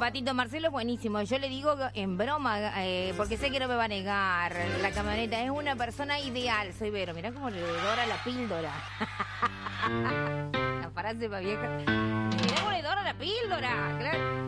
Patito Marcelo es buenísimo. Yo le digo en broma, porque sé que no me va a negar la camioneta. Es una persona ideal. Soy Vero. Mirá cómo le dora la píldora. La frase pa' vieja. Mirá cómo le dora la píldora. Claro.